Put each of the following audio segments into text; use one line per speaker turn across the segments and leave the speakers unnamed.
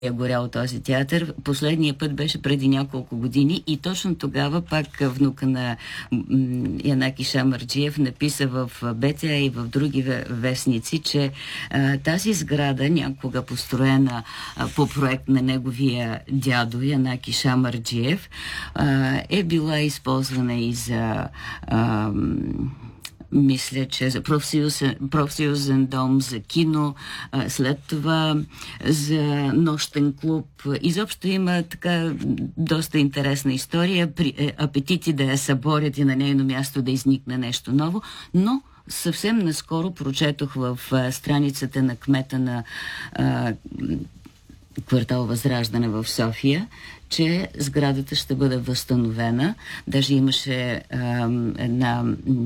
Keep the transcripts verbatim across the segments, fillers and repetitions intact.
е горял този театър. Последния път беше преди няколко години и точно тогава пак внука на Янаки Шамарджиев написа в БТА и в други вестници, че а, тази сграда, някога построена а, по проект на неговия дядо Янаки Шамарджиев, а, е била използвана и за а, мисля, че за профсъюзен, профсъюзен дом, за кино, а, след това за нощен клуб. Изобщо има така доста интересна история. При, е, апетити да я съборят и на нейно място да изникне нещо ново, но съвсем наскоро прочетох в а, страницата на кмета на а, квартал Възраждане в София, че сградата ще бъде възстановена. Даже имаше а, една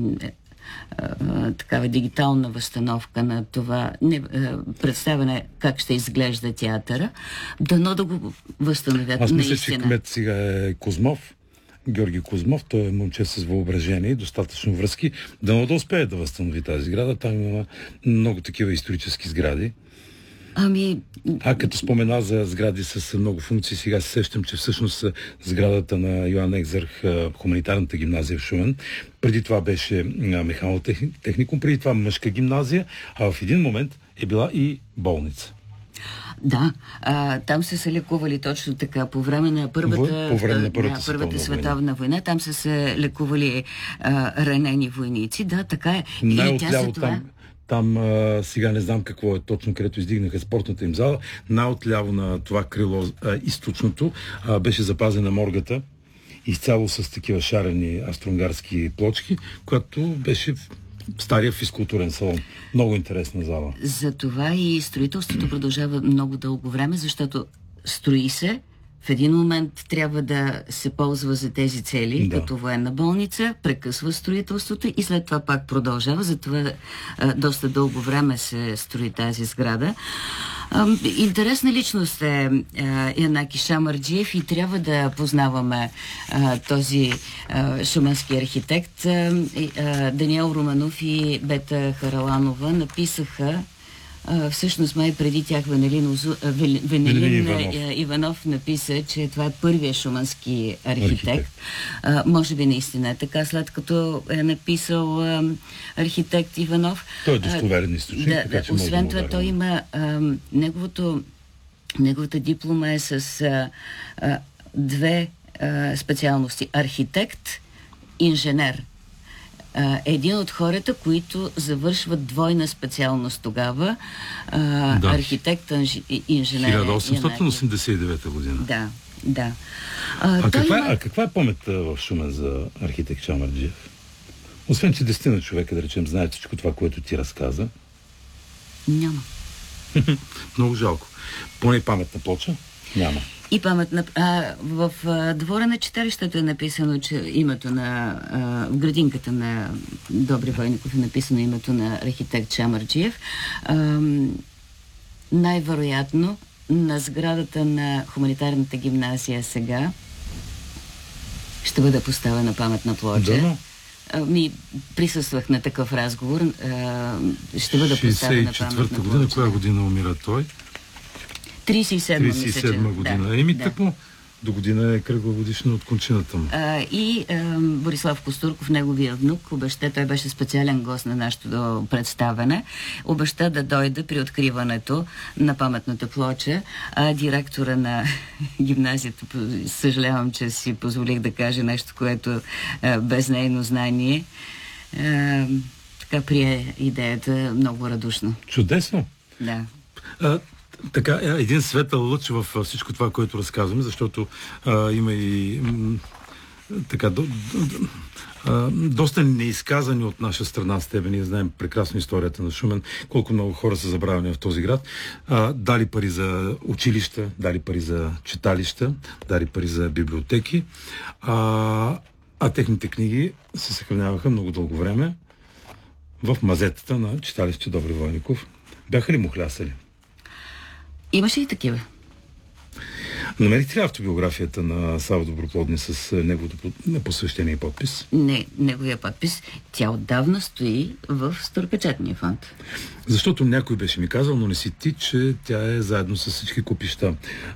такава дигитална възстановка на това не, представяне как ще изглежда театъра, дано да го възстановят.
Аз мисля,
наистина.
че кмет сега е Козмов, Георги Козмов, той е момче с въображение и достатъчно връзки, дано да успее да възстанови тази сграда. Там има много такива исторически сгради.
Ами...
А като спомена за сгради с много функции, сега се сещам, че всъщност сградата на Йоан Екзарх, хуманитарната гимназия в Шумен, преди това беше механо техникум, преди това мъжка гимназия, а в един момент е била и болница.
Да, а, там са се лекували точно така по време на първата,
по време на първата,
да, първата световна война. Там са се лекували а, ранени войници. Да, така е. И тя за това...
там... Там а, сега не знам какво е точно, където издигнаха спортната им зала. Най-отляво на това крило, а, източното, а, беше запазена моргата, изцяло с такива шарени австро-унгарски плочки, която беше в стария физкултурен салон. Много интересна зала.
Затова и строителството продължава много дълго време, защото строи се, в един момент трябва да се ползва за тези цели, да. Като военна болница, прекъсва строителството и след това пак продължава. Затова а, доста дълго време се строи тази сграда. А, интересна личност е а, Янаки Шамарджиев и трябва да познаваме а, този а, шумански архитект. А, а, Даниел Романов и Бета Хараланова написаха. Uh, всъщност май преди тях Венелин, Узу... Венелин, Венелин Иванов. Иванов написа, че това е първият шумански архитект. архитект. Uh, може би наистина е така, след като е написал uh, архитект Иванов.
Той е достоверен източник.
Uh,
така, че
освен
да
това, той има uh, неговото, неговата диплома е с uh, uh, две uh, специалности. Архитект, инженер. Uh, един от хората, които завършват двойна специалност тогава, uh, да. архитект, инженер.
хиляда осемстотин осемдесет и девета година.
Да, да.
Uh, а, каква, има... а каква е паметта в Шумен за архитект Шамарджиев? Освен, че десетина човека, да речем, знаят всичко това, което ти разказа.
Няма.
Много жалко. Поне паметна плоча? Няма.
И паметна... А, в а, двора на читалището е написано, че името на... А, в градинката на Добри Войников е написано името на архитект Шамарджиев. А, най-вероятно на сградата на хуманитарната гимназия сега ще бъде поставена паметна плоча.
Да,
но... Ми присъствах на такъв разговор. А, ще бъде поставена паметна
година.
плоча.
Коя година умира той?
тридесет и седма,
тридесет и седма година. Да, Еми да. Тъпо. До година е кръглогодишна от кончината му.
А, и а, Борислав Костурков, неговия внук, обеща, той беше специален гост на нашето представяне, обеща да дойде при откриването на паметната плоча, а директора на гимназията, съжалявам, че си позволих да кажа нещо, което а, без нейно знание, а, така прие идеята много радушно.
Чудесно!
Да.
А, Така, един светъл лъч в всичко това, което разказваме, защото а, има и м, така до, до, а, доста неизказани от наша страна с тебе. Ние знаем прекрасно историята на Шумен, колко много хора са забравени в този град. А, дали пари за училища, дали пари за читалища, дали пари за библиотеки, а, а техните книги се съхраняваха много дълго време в мазетата на читалище Добри Войников. Бяха ли му хлясали?
Имаше и такива.
Намерихте ли автобиографията на Сава Доброплодни с неговото посвещение и подпис?
Не, неговия подпис. Тя отдавна стои в Старопечатния фонд.
Защото някой беше ми казал, но не си ти, че тя е заедно с всички купища.